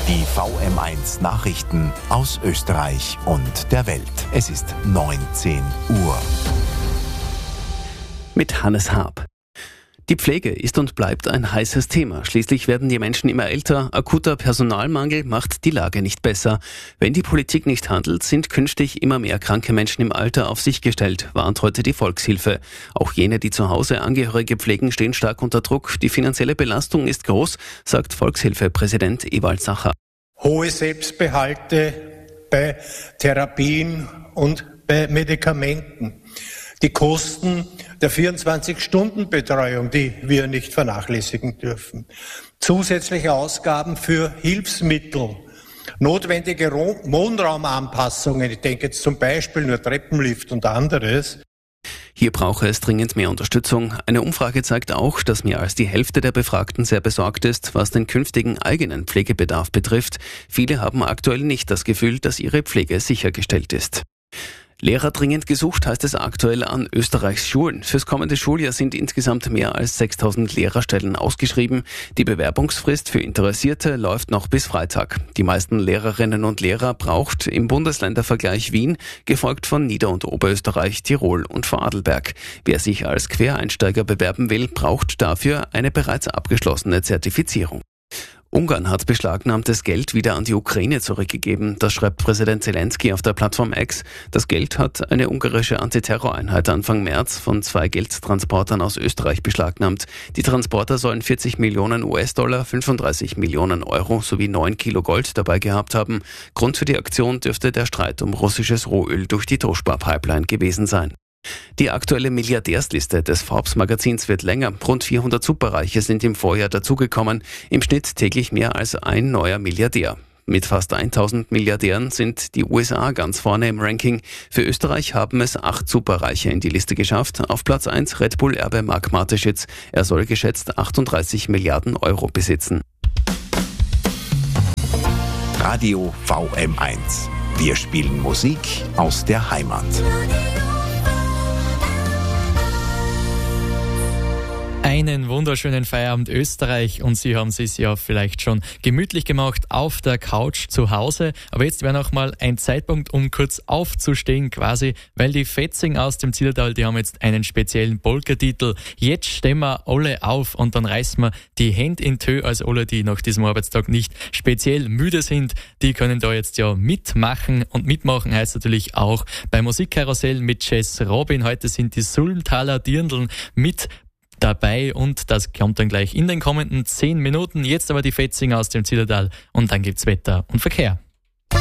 Die VM1 Nachrichten aus Österreich und der Welt. Es ist 19 Uhr. Mit Hannes Haab. Die Pflege ist und bleibt ein heißes Thema. Schließlich werden die Menschen immer älter. Akuter Personalmangel macht die Lage nicht besser. Wenn die Politik nicht handelt, sind künftig immer mehr kranke Menschen im Alter auf sich gestellt, warnt heute die Volkshilfe. Auch jene, die zu Hause Angehörige pflegen, stehen stark unter Druck. Die finanzielle Belastung ist groß, sagt Volkshilfe-Präsident Ewald Sacher. Hohe Selbstbehalte bei Therapien und bei Medikamenten. Die Kosten der 24-Stunden-Betreuung, die wir nicht vernachlässigen dürfen. Zusätzliche Ausgaben für Hilfsmittel, notwendige Wohnraumanpassungen, ich denke jetzt zum Beispiel nur Treppenlift und anderes. Hier brauche es dringend mehr Unterstützung. Eine Umfrage zeigt auch, dass mehr als die Hälfte der Befragten sehr besorgt ist, was den künftigen eigenen Pflegebedarf betrifft. Viele haben aktuell nicht das Gefühl, dass ihre Pflege sichergestellt ist. Lehrer dringend gesucht heißt es aktuell an Österreichs Schulen. Fürs kommende Schuljahr sind insgesamt mehr als 6.000 Lehrerstellen ausgeschrieben. Die Bewerbungsfrist für Interessierte läuft noch bis Freitag. Die meisten Lehrerinnen und Lehrer braucht im Bundesländervergleich Wien, gefolgt von Nieder- und Oberösterreich, Tirol und Vorarlberg. Wer sich als Quereinsteiger bewerben will, braucht dafür eine bereits abgeschlossene Zertifizierung. Ungarn hat beschlagnahmtes Geld wieder an die Ukraine zurückgegeben. Das schreibt Präsident Zelensky auf der Plattform X. Das Geld hat eine ungarische Antiterroreinheit Anfang März von 2 Geldtransportern aus Österreich beschlagnahmt. Die Transporter sollen 40 Millionen US-Dollar, 35 Millionen Euro sowie 9 Kilo Gold dabei gehabt haben. Grund für die Aktion dürfte der Streit um russisches Rohöl durch die Toshpa-Pipeline gewesen sein. Die aktuelle Milliardärsliste des Forbes-Magazins wird länger. Rund 400 Superreiche sind im Vorjahr dazugekommen. Im Schnitt täglich mehr als ein neuer Milliardär. Mit fast 1000 Milliardären sind die USA ganz vorne im Ranking. Für Österreich haben es 8 Superreiche in die Liste geschafft. Auf Platz 1 Red Bull-Erbe Marc Mateschitz. Er soll geschätzt 38 Milliarden Euro besitzen. Radio VM1. Wir spielen Musik aus der Heimat. Einen wunderschönen Feierabend Österreich und Sie haben es ja vielleicht schon gemütlich gemacht auf der Couch zu Hause. Aber jetzt wäre noch mal ein Zeitpunkt, um kurz aufzustehen quasi, weil die Fetzing aus dem Zillertal, die haben jetzt einen speziellen Polka-Titel. Jetzt stehen wir alle auf und dann reißen wir die Hände in Tö, also alle, die nach diesem Arbeitstag nicht speziell müde sind, die können da jetzt ja mitmachen. Und mitmachen heißt natürlich auch bei Musikkarussell mit Jess Robin. Heute sind die Sulmtaler Dirndln mit dabei und das kommt dann gleich in den kommenden 10 Minuten. Jetzt aber die Fetzing aus dem Zillertal und dann gibt's Wetter und Verkehr.